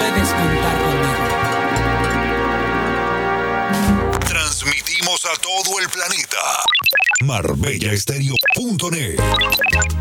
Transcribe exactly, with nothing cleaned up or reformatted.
puedes contar conmigo. Transmitimos a todo el planeta. Marbella Estéreo punto net